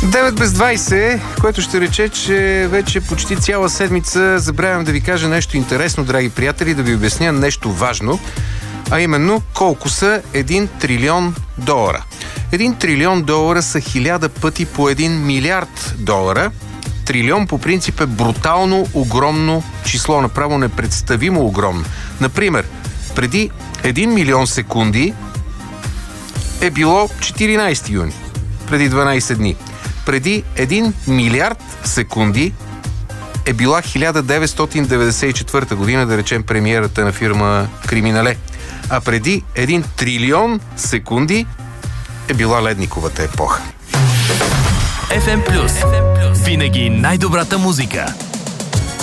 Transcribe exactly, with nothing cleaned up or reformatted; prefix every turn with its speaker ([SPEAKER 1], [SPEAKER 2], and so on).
[SPEAKER 1] девет без двайсет, което ще рече, че вече почти цяла седмица забравям да ви кажа нещо интересно, драги приятели, да ви обясня нещо важно, а именно колко са един трилион долара. Един трилион долара са хиляда пъти по един милиард долара. Трилион по принцип е брутално огромно число, направо непредставимо огромно. Например, преди един милион секунди е било четиринайсети юни, преди дванайсет дни. Преди един милиард секунди е била хиляда деветстотин деветдесет и четвърта година, да речем премиерата на фирма Криминале. А преди един трилион секунди е била ледниковата епоха.
[SPEAKER 2] еф ем Плюс. Винаги най-добрата музика.